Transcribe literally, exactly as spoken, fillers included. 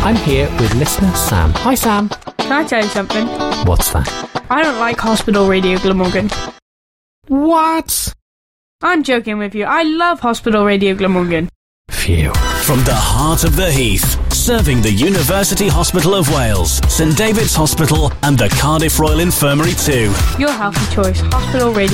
I'm here with listener Sam. Hi, Sam. Can I tell you something? What's that? I don't like Hospital Radio Glamorgan. What? I'm joking with you. I love Hospital Radio Glamorgan. Phew. From the heart of the Heath, serving the University Hospital of Wales, St David's Hospital and the Cardiff Royal Infirmary too. Your healthy choice, Hospital Radio